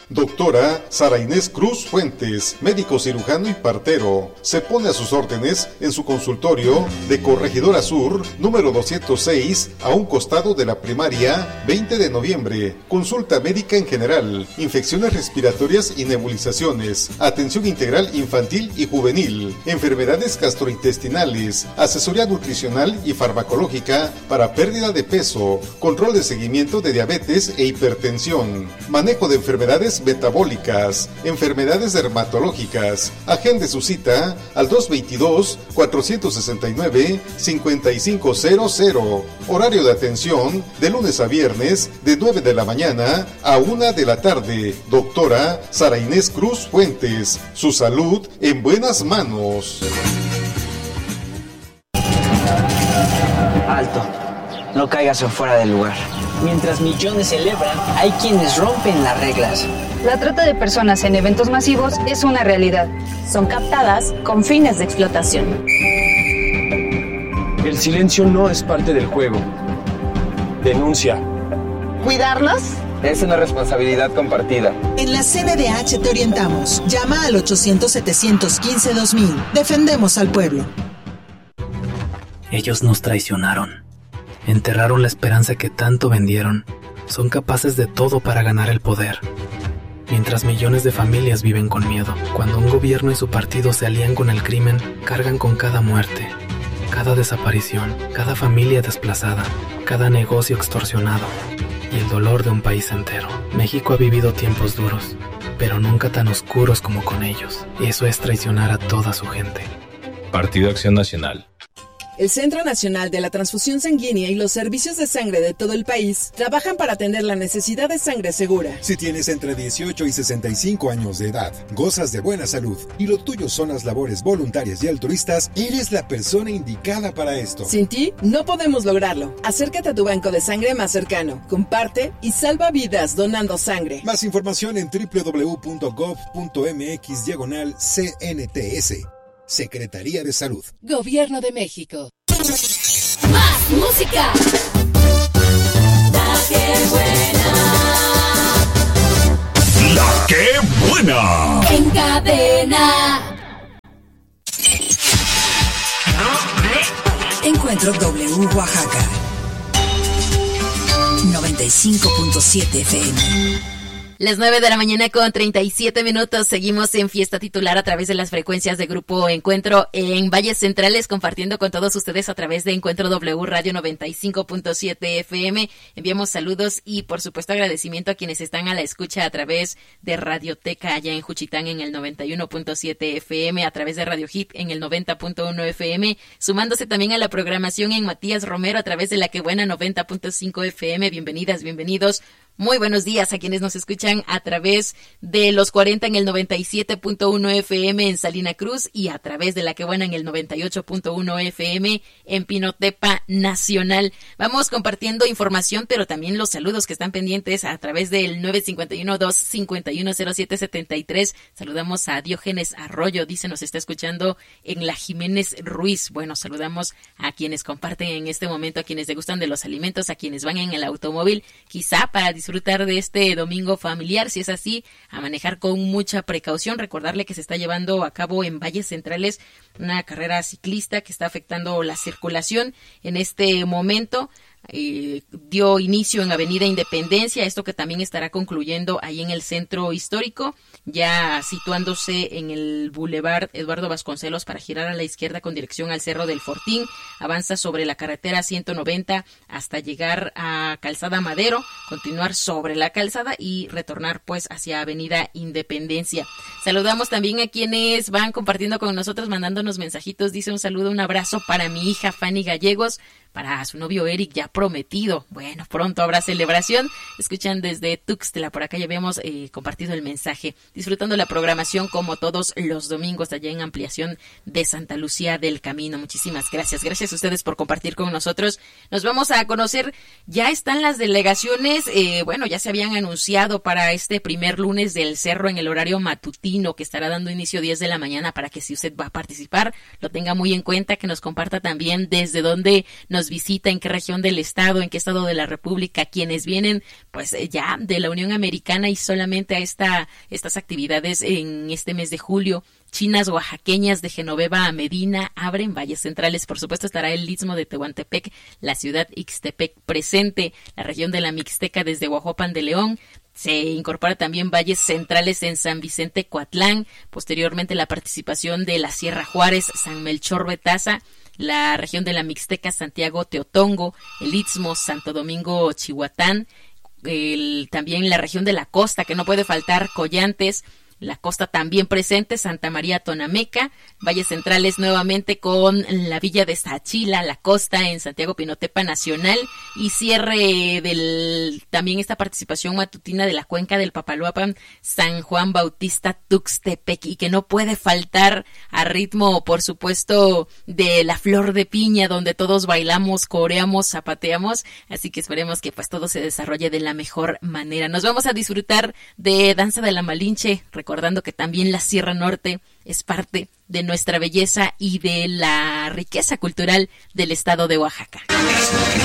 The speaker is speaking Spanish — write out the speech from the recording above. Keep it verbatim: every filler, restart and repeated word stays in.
Doctora Sara Inés Cruz Fuentes, médico cirujano y partero. Se pone a sus órdenes en su consultorio de Corregidora Sur, número doscientos seis, a un costado de la primaria veinte de noviembre. Consulta médica en general, infecciones respiratorias y nebulizaciones, atención integral infantil y juvenil, enfermedades gastrointestinales, asesoría nutricional y farmacológica para pérdida de peso, control de seguimiento de diabetes e hipertensión, manejo de enfermedades metabólicas, enfermedades dermatológicas. Agende su cita al dos veintidós, cuatrocientos sesenta y nueve, cincuenta y cinco cero cero. Horario de atención de lunes a viernes de nueve de la mañana a una de la tarde. Doctora Sara Inés Cruz Fuentes. Su salud en buenas manos. Alto. No caigas en fuera del lugar. Mientras millones celebran, hay quienes rompen las reglas. La trata de personas en eventos masivos es una realidad. Son captadas con fines de explotación. El silencio no es parte del juego. Denuncia. ¿Cuidarnos? Es una responsabilidad compartida. En la C N D H te orientamos. Llama al ochocientos, setecientos quince, dos mil. Defendemos al pueblo. Ellos nos traicionaron. Enterraron la esperanza que tanto vendieron. Son capaces de todo para ganar el poder. Mientras millones de familias viven con miedo. Cuando un gobierno y su partido se alían con el crimen, cargan con cada muerte, cada desaparición, cada familia desplazada, cada negocio extorsionado y el dolor de un país entero. México ha vivido tiempos duros, pero nunca tan oscuros como con ellos. Y eso es traicionar a toda su gente. Partido Acción Nacional. El Centro Nacional de la Transfusión Sanguínea y los servicios de sangre de todo el país trabajan para atender la necesidad de sangre segura. Si tienes entre dieciocho y sesenta y cinco años de edad, gozas de buena salud y lo tuyo son las labores voluntarias y altruistas, eres la persona indicada para esto. Sin ti, no podemos lograrlo. Acércate a tu banco de sangre más cercano, comparte y salva vidas donando sangre. Más información en doble u doble u doble u punto gov punto m x diagonal C N T S. Secretaría de Salud. Gobierno de México. Más música. La que buena. La que buena. En cadena. Encuentro W Oaxaca. noventa y cinco punto siete F M. Las nueve de la mañana con treinta y siete minutos, seguimos en Fiesta Titular a través de las frecuencias de Grupo Encuentro en Valles Centrales, compartiendo con todos ustedes a través de Encuentro W Radio noventa y cinco punto siete F M. Enviamos saludos y por supuesto agradecimiento a quienes están a la escucha a través de Radioteca allá en Juchitán en el noventa y uno punto siete F M, a través de Radio Hit en el noventa punto uno F M, sumándose también a la programación en Matías Romero a través de La Que Buena noventa punto cinco F M. Bienvenidas, bienvenidos. Muy buenos días a quienes nos escuchan a través de los cuarenta en el noventa y siete punto uno F M en Salina Cruz y a través de La Que Buena en el noventa y ocho punto uno F M en Pinotepa Nacional. Vamos compartiendo información, pero también los saludos que están pendientes a través del nueve cinco uno, dos cinco uno, cero siete siete tres. Saludamos a Diógenes Arroyo, dice nos está escuchando en La Jiménez Ruiz. Bueno, saludamos a quienes comparten en este momento, a quienes degustan de los alimentos, a quienes van en el automóvil, quizá para disfrutar disfrutar de este domingo familiar. Si es así, a manejar con mucha precaución. Recordarle que se está llevando a cabo en Valles Centrales una carrera ciclista que está afectando la circulación en este momento. Eh, dio inicio en Avenida Independencia, esto que también estará concluyendo ahí en el centro histórico, ya situándose en el Boulevard Eduardo Vasconcelos para girar a la izquierda con dirección al Cerro del Fortín. Avanza sobre la carretera ciento noventa hasta llegar a Calzada Madero, continuar sobre la calzada y retornar pues hacia Avenida Independencia. Saludamos también a quienes van compartiendo con nosotros, mandándonos mensajitos. Dice un saludo, un abrazo para mi hija Fanny Gallegos, para su novio Eric ya prometido. Bueno, pronto habrá celebración. Escuchan desde Tuxtla, por acá ya habíamos eh, compartido el mensaje. Disfrutando la programación como todos los domingos allá en Ampliación de Santa Lucía del Camino. Muchísimas gracias. Gracias a ustedes por compartir con nosotros. Nos vamos a conocer. Ya están las delegaciones, eh, bueno, ya se habían anunciado para este primer lunes del Cerro en el horario matutino que estará dando inicio diez de la mañana, para que si usted va a participar lo tenga muy en cuenta, que nos comparta también desde dónde nos nos visita, en qué región del estado, en qué estado de la República, quienes vienen pues ya de la Unión Americana y solamente a esta, estas actividades en este mes de julio. Chinas oaxaqueñas de Genoveva a Medina abren valles centrales. Por supuesto estará el Istmo de Tehuantepec, la ciudad Ixtepec presente, la región de la Mixteca desde Huajuapan de León. Se incorpora también valles centrales en San Vicente Coatlán, posteriormente la participación de la Sierra Juárez, San Melchor Betaza, la región de la Mixteca Santiago Teotongo, el Istmo Santo Domingo Chihuatán, el, también la región de la costa, que no puede faltar, Collantes, la costa también presente, Santa María Tonameca, valles centrales nuevamente con la villa de Sachila, la costa en Santiago Pinotepa Nacional, y cierre del también esta participación matutina de la cuenca del Papaloapan, San Juan Bautista Tuxtepec, y que no puede faltar a ritmo, por supuesto, de la Flor de Piña, donde todos bailamos, coreamos, zapateamos, así que esperemos que pues todo se desarrolle de la mejor manera. Nos vamos a disfrutar de Danza de la Malinche, recordando que también la Sierra Norte es parte de nuestra belleza y de la riqueza cultural del estado de Oaxaca.